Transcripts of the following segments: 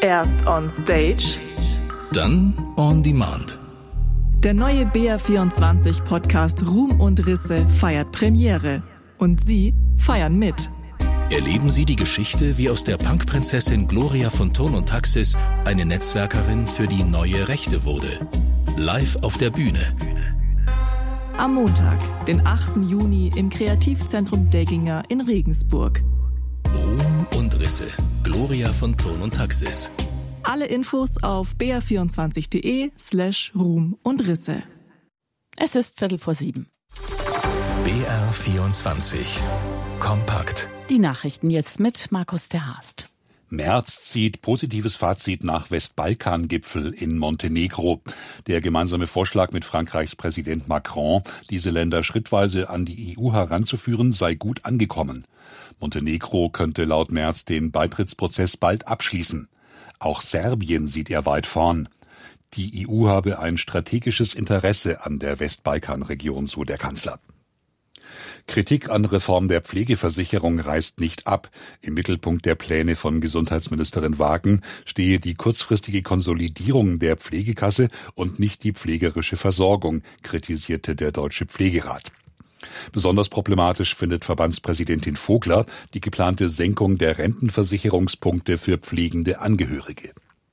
Erst on Stage, dann on Demand. Der neue BR24-Podcast Ruhm und Risse feiert Premiere. Und Sie feiern mit. Erleben Sie die Geschichte, wie aus der Punkprinzessin Gloria von Ton und Taxis eine Netzwerkerin für die neue Rechte wurde. Live auf der Bühne. Am Montag, den 8. Juni im Kreativzentrum Degginger in Regensburg. Ruhm und Risse. Gloria von Ton und Taxis. Alle Infos auf br24.de/Ruhm und Risse. Es ist 6:15. BR24 Kompakt. Die Nachrichten jetzt mit Markus der Haast. Merz zieht positives Fazit nach Westbalkan-Gipfel in Montenegro. Der gemeinsame Vorschlag mit Frankreichs Präsident Macron, diese Länder schrittweise an die EU heranzuführen, sei gut angekommen. Montenegro könnte laut Merz den Beitrittsprozess bald abschließen. Auch Serbien sieht er weit vorn. Die EU habe ein strategisches Interesse an der Westbalkanregion, so der Kanzler. Kritik an Reform der Pflegeversicherung reißt nicht ab. Im Mittelpunkt der Pläne von Gesundheitsministerin Wagen stehe die kurzfristige Konsolidierung der Pflegekasse und nicht die pflegerische Versorgung, kritisierte der Deutsche Pflegerat. Besonders problematisch findet Verbandspräsidentin Vogler die geplante Senkung der Rentenversicherungspunkte für pflegende Angehörige.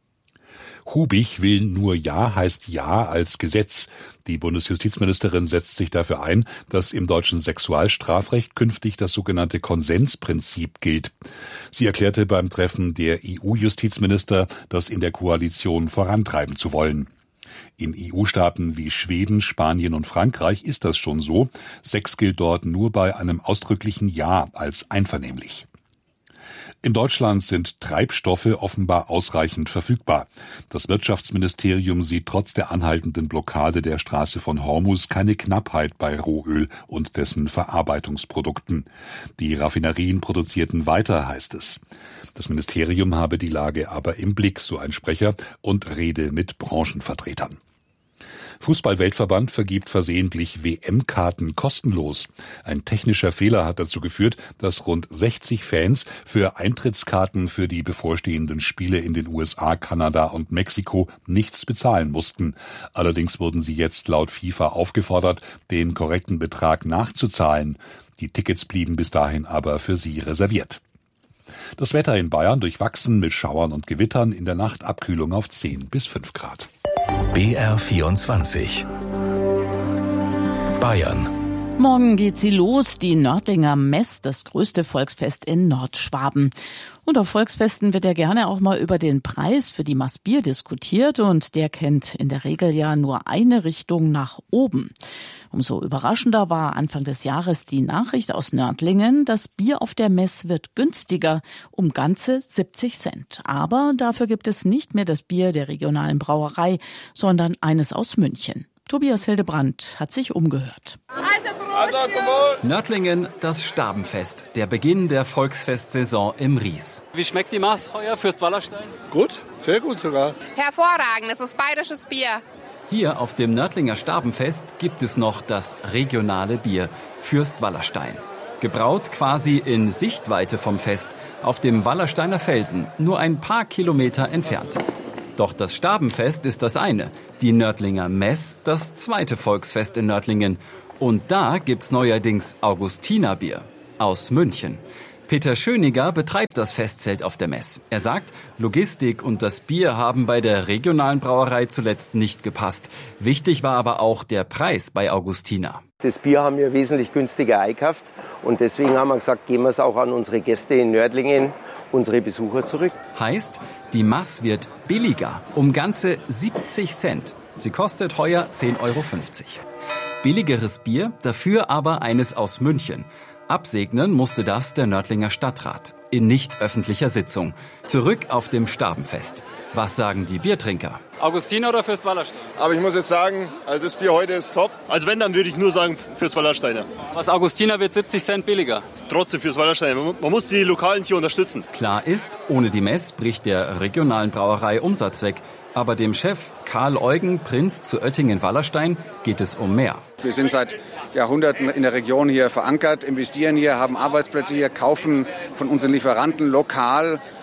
Hubig will nur Ja heißt Ja als Gesetz. Die Bundesjustizministerin setzt sich dafür ein, dass im deutschen Sexualstrafrecht künftig das sogenannte Konsensprinzip gilt. Sie erklärte beim Treffen der EU-Justizminister, das in der Koalition vorantreiben zu wollen. In EU-Staaten wie Schweden, Spanien und Frankreich ist das schon so. Sex gilt dort nur bei einem ausdrücklichen Ja als einvernehmlich. In Deutschland sind Treibstoffe offenbar ausreichend verfügbar. Das Wirtschaftsministerium sieht trotz der anhaltenden Blockade der Straße von Hormuz keine Knappheit bei Rohöl und dessen Verarbeitungsprodukten. Die Raffinerien produzierten weiter, heißt es. Das Ministerium habe die Lage aber im Blick, so ein Sprecher, und rede mit Branchenvertretern. Fußball-Weltverband vergibt versehentlich WM-Karten kostenlos. Ein technischer Fehler hat dazu geführt, dass rund 60 Fans für Eintrittskarten für die bevorstehenden Spiele in den USA, Kanada und Mexiko nichts bezahlen mussten. Allerdings wurden sie jetzt laut FIFA aufgefordert, den korrekten Betrag nachzuzahlen. Die Tickets blieben bis dahin aber für sie reserviert. Das Wetter in Bayern durchwachsen mit Schauern und Gewittern, in der Nacht Abkühlung auf 10 bis 5 Grad. BR24 Bayern. Morgen geht sie los, die Nördlinger Mess, das größte Volksfest in Nordschwaben. Und auf Volksfesten wird ja gerne auch mal über den Preis für die Maß Bier diskutiert und der kennt in der Regel ja nur eine Richtung nach oben. Umso überraschender war Anfang des Jahres die Nachricht aus Nördlingen, das Bier auf der Mess wird günstiger, um ganze 70 Cent. Aber dafür gibt es nicht mehr das Bier der regionalen Brauerei, sondern eines aus München. Tobias Hildebrandt hat sich umgehört. Nördlingen, das Stabenfest, der Beginn der Volksfestsaison im Ries. Wie schmeckt die Maß heuer, Fürst Wallerstein? Gut, sehr gut sogar. Hervorragend, es ist bayerisches Bier. Hier auf dem Nördlinger Stabenfest gibt es noch das regionale Bier, Fürst Wallerstein. Gebraut quasi in Sichtweite vom Fest, auf dem Wallersteiner Felsen, nur ein paar Kilometer entfernt. Doch das Stabenfest ist das eine, die Nördlinger Mess das zweite Volksfest in Nördlingen. Und da gibt's neuerdings Augustinerbier aus München. Peter Schöniger betreibt das Festzelt auf der Mess. Er sagt, Logistik und das Bier haben bei der regionalen Brauerei zuletzt nicht gepasst. Wichtig war aber auch der Preis bei Augustiner. Das Bier haben wir wesentlich günstiger eingekauft und deswegen haben wir gesagt, geben wir es auch an unsere Gäste in Nördlingen, unsere Besucher zurück. Heißt, die Maß wird billiger, um ganze 70 Cent. Sie kostet heuer 10,50 €. Billigeres Bier, dafür aber eines aus München. Absegnen musste das der Nördlinger Stadtrat in nicht öffentlicher Sitzung. Zurück auf dem Stabenfest. Was sagen die Biertrinker? Augustiner oder Fürst Wallerstein? Aber ich muss jetzt sagen, also das Bier heute ist top. Also wenn, dann würde ich nur sagen Fürst Wallersteiner. Was Augustiner wird 70 Cent billiger. Trotzdem Fürst Wallersteiner. Man muss die Lokalen hier unterstützen. Klar ist, ohne die Mess bricht der regionalen Brauerei Umsatz weg. Aber dem Chef Karl Eugen, Prinz zu Oettingen-Wallerstein, geht es um mehr. Wir sind seit Jahrhunderten in der Region hier verankert, investieren hier, haben Arbeitsplätze hier, kaufen von unseren Lieferanten lokal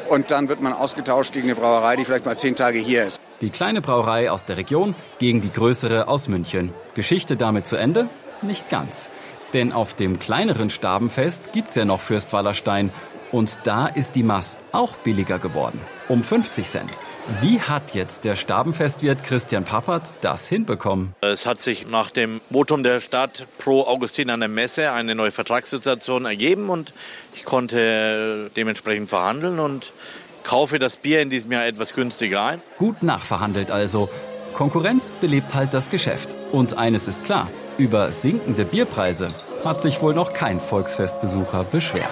und dann wird man ausgetauscht gegen eine Brauerei, die vielleicht mal 10 Tage hier ist. Die kleine Brauerei aus der Region gegen die größere aus München. Geschichte damit zu Ende? Nicht ganz. Denn auf dem kleineren Stabenfest gibt's ja noch Fürst Wallerstein. Und da ist die Mast auch billiger geworden. Um 50 Cent. Wie hat jetzt der Stabenfestwirt Christian Pappert das hinbekommen? Es hat sich nach dem Votum der Stadt pro Augustin an der Messe eine neue Vertragssituation ergeben und ich konnte dementsprechend verhandeln und kaufe das Bier in diesem Jahr etwas günstiger ein. Gut nachverhandelt also. Konkurrenz belebt halt das Geschäft. Und eines ist klar, über sinkende Bierpreise hat sich wohl noch kein Volksfestbesucher beschwert.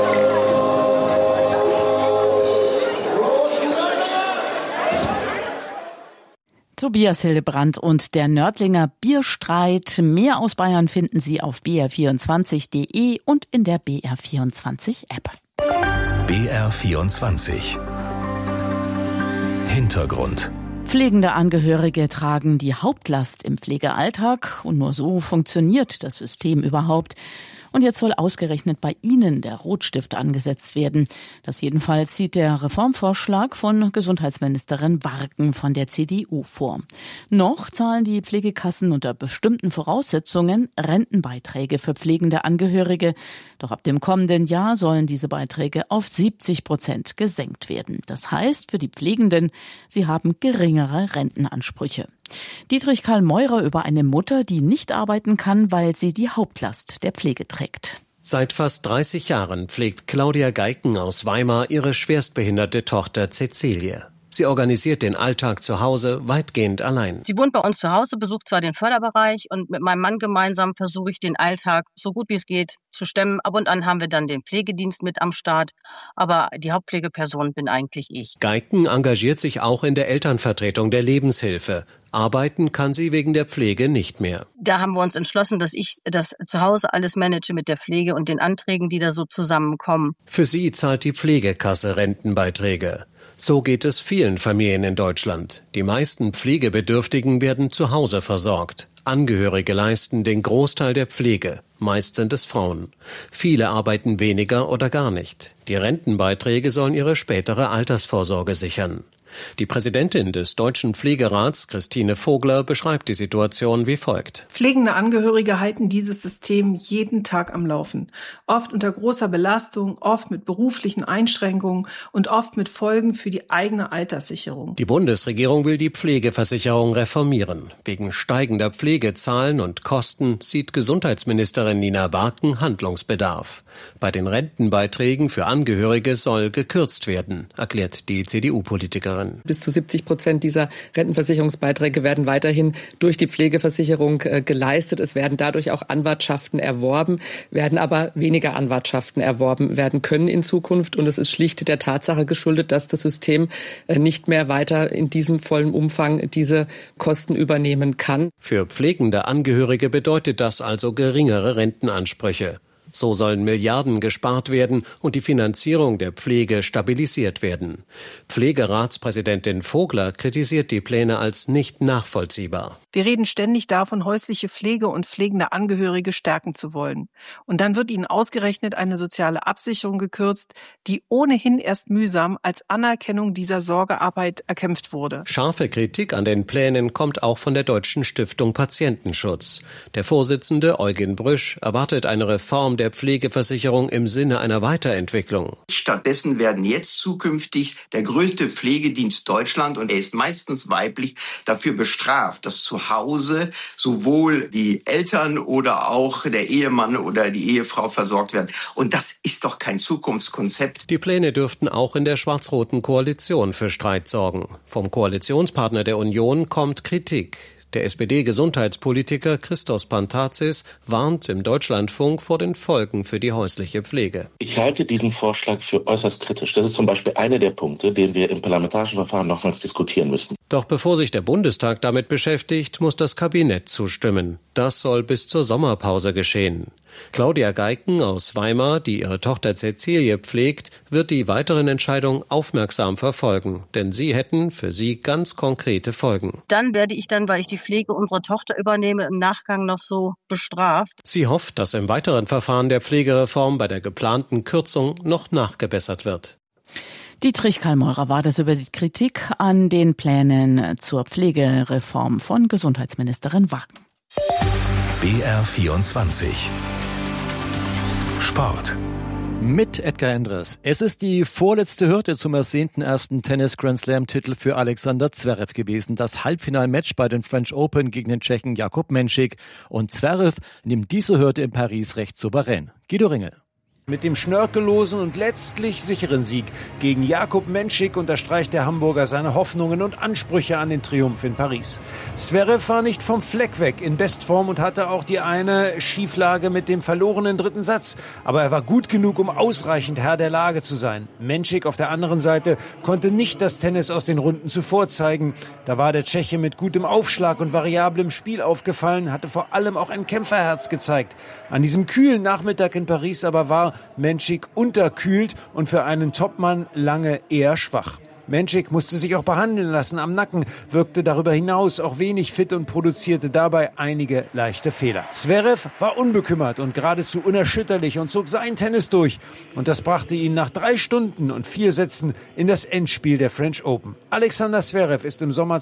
Tobias Hildebrandt und der Nördlinger Bierstreit. Mehr aus Bayern finden Sie auf br24.de und in der BR24-App. BR24 Hintergrund. Pflegende Angehörige tragen die Hauptlast im Pflegealltag und nur so funktioniert das System überhaupt. Und jetzt soll ausgerechnet bei Ihnen der Rotstift angesetzt werden. Das jedenfalls sieht der Reformvorschlag von Gesundheitsministerin Warken von der CDU vor. Noch zahlen die Pflegekassen unter bestimmten Voraussetzungen Rentenbeiträge für pflegende Angehörige. Doch ab dem kommenden Jahr sollen diese Beiträge auf 70% gesenkt werden. Das heißt für die Pflegenden, sie haben geringere Rentenansprüche. Dietrich Karl Meurer über eine Mutter, die nicht arbeiten kann, weil sie die Hauptlast der Pflege trägt. Seit fast 30 Jahren pflegt Claudia Geiken aus Weimar ihre schwerstbehinderte Tochter Cäcilie. Sie organisiert den Alltag zu Hause weitgehend allein. Sie wohnt bei uns zu Hause, besucht zwar den Förderbereich und mit meinem Mann gemeinsam versuche ich den Alltag so gut wie es geht zu stemmen. Ab und an haben wir dann den Pflegedienst mit am Start, aber die Hauptpflegeperson bin eigentlich ich. Geiken engagiert sich auch in der Elternvertretung der Lebenshilfe. Arbeiten kann sie wegen der Pflege nicht mehr. Da haben wir uns entschlossen, dass ich das zu Hause alles manage mit der Pflege und den Anträgen, die da so zusammenkommen. Für sie zahlt die Pflegekasse Rentenbeiträge. So geht es vielen Familien in Deutschland. Die meisten Pflegebedürftigen werden zu Hause versorgt. Angehörige leisten den Großteil der Pflege. Meist sind es Frauen. Viele arbeiten weniger oder gar nicht. Die Rentenbeiträge sollen ihre spätere Altersvorsorge sichern. Die Präsidentin des Deutschen Pflegerats, Christine Vogler, beschreibt die Situation wie folgt. Pflegende Angehörige halten dieses System jeden Tag am Laufen. Oft unter großer Belastung, oft mit beruflichen Einschränkungen und oft mit Folgen für die eigene Alterssicherung. Die Bundesregierung will die Pflegeversicherung reformieren. Wegen steigender Pflegezahlen und Kosten sieht Gesundheitsministerin Nina Warken Handlungsbedarf. Bei den Rentenbeiträgen für Angehörige soll gekürzt werden, erklärt die CDU-Politikerin. Bis zu 70% dieser Rentenversicherungsbeiträge werden weiterhin durch die Pflegeversicherung geleistet. Es werden dadurch auch Anwartschaften erworben, werden aber weniger Anwartschaften erworben werden können in Zukunft. Und es ist schlicht der Tatsache geschuldet, dass das System nicht mehr weiter in diesem vollen Umfang diese Kosten übernehmen kann. Für pflegende Angehörige bedeutet das also geringere Rentenansprüche. So sollen Milliarden gespart werden und die Finanzierung der Pflege stabilisiert werden. Pflegeratspräsidentin Vogler kritisiert die Pläne als nicht nachvollziehbar. Wir reden ständig davon, häusliche Pflege und pflegende Angehörige stärken zu wollen. Und dann wird ihnen ausgerechnet eine soziale Absicherung gekürzt, die ohnehin erst mühsam als Anerkennung dieser Sorgearbeit erkämpft wurde. Scharfe Kritik an den Plänen kommt auch von der Deutschen Stiftung Patientenschutz. Der Vorsitzende Eugen Brüsch erwartet eine Reform der Pflegeversicherung im Sinne einer Weiterentwicklung. Stattdessen werden jetzt zukünftig der größte Pflegedienst Deutschland, und er ist meistens weiblich, dafür bestraft, dass zu Hause sowohl die Eltern oder auch der Ehemann oder die Ehefrau versorgt werden. Und das ist doch kein Zukunftskonzept. Die Pläne dürften auch in der schwarz-roten Koalition für Streit sorgen. Vom Koalitionspartner der Union kommt Kritik. Der SPD-Gesundheitspolitiker Christos Pantazis warnt im Deutschlandfunk vor den Folgen für die häusliche Pflege. Ich halte diesen Vorschlag für äußerst kritisch. Das ist zum Beispiel einer der Punkte, den wir im parlamentarischen Verfahren nochmals diskutieren müssen. Doch bevor sich der Bundestag damit beschäftigt, muss das Kabinett zustimmen. Das soll bis zur Sommerpause geschehen. Claudia Geiken aus Weimar, die ihre Tochter Cäcilie pflegt, wird die weiteren Entscheidungen aufmerksam verfolgen, denn sie hätten für sie ganz konkrete Folgen. Dann werde ich weil ich die Pflege unserer Tochter übernehme, im Nachgang noch so bestraft. Sie hofft, dass im weiteren Verfahren der Pflegereform bei der geplanten Kürzung noch nachgebessert wird. Dietrich Kallmeurer war das über die Kritik an den Plänen zur Pflegereform von Gesundheitsministerin Wagen. BR24 Sport. Mit Edgar Endres. Es ist die vorletzte Hürde zum ersehnten ersten Tennis-Grand-Slam-Titel für Alexander Zverev gewesen. Das Halbfinalmatch bei den French Open gegen den Tschechen Jakub Menšík. Und Zverev nimmt diese Hürde in Paris recht souverän. Guido Ringel. Mit dem schnörkellosen und letztlich sicheren Sieg gegen Jakub Menšík unterstreicht der Hamburger seine Hoffnungen und Ansprüche an den Triumph in Paris. Zverev war nicht vom Fleck weg in Bestform und hatte auch die eine Schieflage mit dem verlorenen dritten Satz. Aber er war gut genug, um ausreichend Herr der Lage zu sein. Menšík auf der anderen Seite konnte nicht das Tennis aus den Runden zuvor zeigen. Da war der Tscheche mit gutem Aufschlag und variablem Spiel aufgefallen, hatte vor allem auch ein Kämpferherz gezeigt. An diesem kühlen Nachmittag in Paris aber war Menšík unterkühlt und für einen Topmann lange eher schwach. Menšík musste sich auch behandeln lassen am Nacken, wirkte darüber hinaus auch wenig fit und produzierte dabei einige leichte Fehler. Zverev war unbekümmert und geradezu unerschütterlich und zog sein Tennis durch. Und das brachte ihn nach 3 Stunden und 4 Sätzen in das Endspiel der French Open. Alexander Zverev ist im Sommer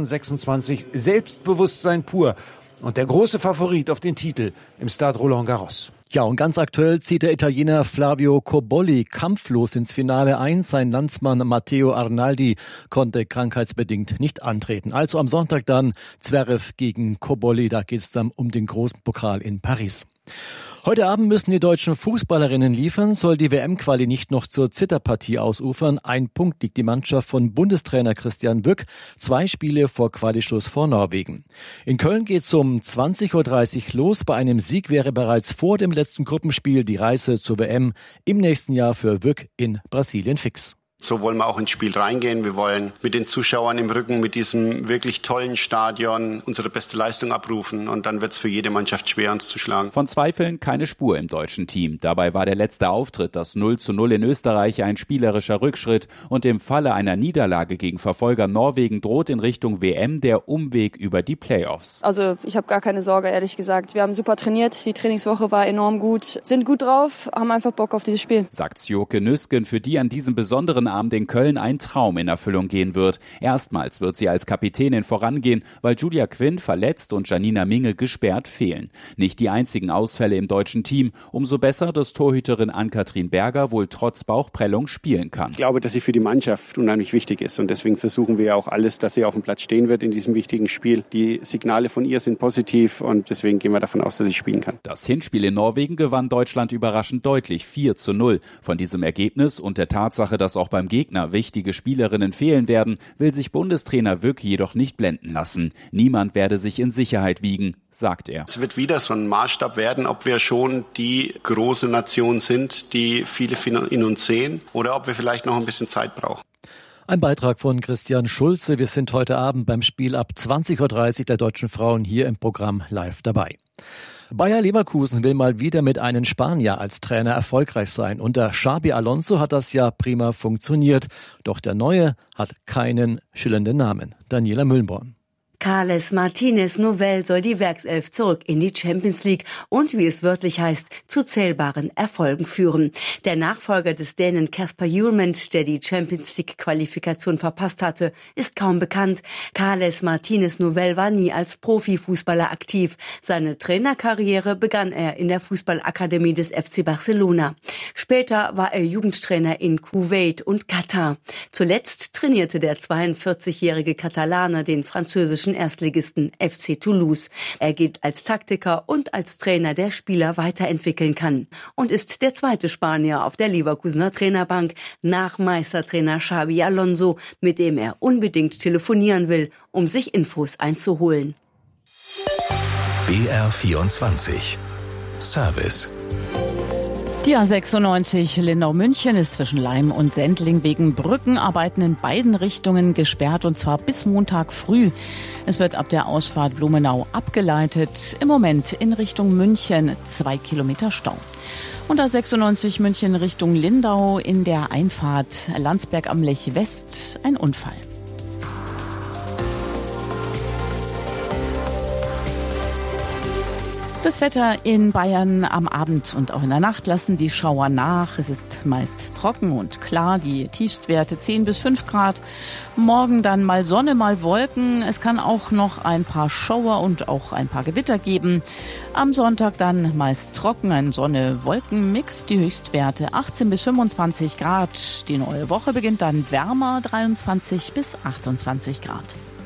2026 Selbstbewusstsein pur und der große Favorit auf den Titel im Stade Roland Garros. Ja, und ganz aktuell zieht der Italiener Flavio Cobolli kampflos ins Finale ein. Sein Landsmann Matteo Arnaldi konnte krankheitsbedingt nicht antreten. Also am Sonntag dann Zverev gegen Cobolli. Da geht es dann um den großen Pokal in Paris. Heute Abend müssen die deutschen Fußballerinnen liefern, soll die WM-Quali nicht noch zur Zitterpartie ausufern. 1 Punkt liegt die Mannschaft von Bundestrainer Christian Wück, 2 Spiele vor Quali-Schluss vor Norwegen. In Köln geht's um 20.30 Uhr los. Bei einem Sieg wäre bereits vor dem letzten Gruppenspiel die Reise zur WM im nächsten Jahr für Wück in Brasilien fix. So wollen wir auch ins Spiel reingehen. Wir wollen mit den Zuschauern im Rücken, mit diesem wirklich tollen Stadion unsere beste Leistung abrufen. Und dann wird es für jede Mannschaft schwer, uns zu schlagen. Von Zweifeln keine Spur im deutschen Team. Dabei war der letzte Auftritt, das 0:0 in Österreich, ein spielerischer Rückschritt. Und im Falle einer Niederlage gegen Verfolger Norwegen droht in Richtung WM der Umweg über die Playoffs. Also ich habe gar keine Sorge, ehrlich gesagt. Wir haben super trainiert. Die Trainingswoche war enorm gut. Sind gut drauf, haben einfach Bock auf dieses Spiel. Sagt Sjoke Nüsken, für die an diesem besonderen Abend in Köln ein Traum in Erfüllung gehen wird. Erstmals wird sie als Kapitänin vorangehen, weil Julia Quinn verletzt und Janina Minge gesperrt fehlen. Nicht die einzigen Ausfälle im deutschen Team. Umso besser, dass Torhüterin Ann-Kathrin Berger wohl trotz Bauchprellung spielen kann. Ich glaube, dass sie für die Mannschaft unheimlich wichtig ist und deswegen versuchen wir ja auch alles, dass sie auf dem Platz stehen wird in diesem wichtigen Spiel. Die Signale von ihr sind positiv und deswegen gehen wir davon aus, dass sie spielen kann. Das Hinspiel in Norwegen gewann Deutschland überraschend deutlich 4:0. Von diesem Ergebnis und der Tatsache, dass auch beim Gegner wichtige Spielerinnen fehlen werden, will sich Bundestrainer Wück jedoch nicht blenden lassen. Niemand werde sich in Sicherheit wiegen, sagt er. Es wird wieder so ein Maßstab werden, ob wir schon die große Nation sind, die viele in uns sehen, oder ob wir vielleicht noch ein bisschen Zeit brauchen. Ein Beitrag von Christian Schulze. Wir sind heute Abend beim Spiel ab 20.30 Uhr der deutschen Frauen hier im Programm live dabei. Bayer Leverkusen will mal wieder mit einem Spanier als Trainer erfolgreich sein. Unter Xabi Alonso hat das ja prima funktioniert. Doch der Neue hat keinen schillernden Namen. Daniela Mühlenborn. Carles Martinez Novell soll die Werkself zurück in die Champions League und, wie es wörtlich heißt, zu zählbaren Erfolgen führen. Der Nachfolger des Dänen Kasper Hjulmand, der die Champions League Qualifikation verpasst hatte, ist kaum bekannt. Carles Martinez Novell war nie als Profifußballer aktiv. Seine Trainerkarriere begann er in der Fußballakademie des FC Barcelona. Später war er Jugendtrainer in Kuwait und Katar. Zuletzt trainierte der 42-jährige Katalaner den französischen Erstligisten FC Toulouse. Er gilt als Taktiker und als Trainer, der Spieler weiterentwickeln kann. Und ist der zweite Spanier auf der Leverkusener Trainerbank nach Meistertrainer Xabi Alonso, mit dem er unbedingt telefonieren will, um sich Infos einzuholen. BR24 Service. Die A96 Lindau-München ist zwischen Leim und Sendling wegen Brückenarbeiten in beiden Richtungen gesperrt, und zwar bis Montag früh. Es wird ab der Ausfahrt Blumenau abgeleitet. Im Moment in Richtung München 2 Kilometer Stau. Und A96 München Richtung Lindau in der Einfahrt Landsberg am Lech West ein Unfall. Das Wetter in Bayern am Abend und auch in der Nacht lassen die Schauer nach. Es ist meist trocken und klar, die Tiefstwerte 10 bis 5 Grad. Morgen dann mal Sonne, mal Wolken. Es kann auch noch ein paar Schauer und auch ein paar Gewitter geben. Am Sonntag dann meist trocken, ein Sonne-Wolken-Mix. Die Höchstwerte 18 bis 25 Grad. Die neue Woche beginnt dann wärmer, 23 bis 28 Grad.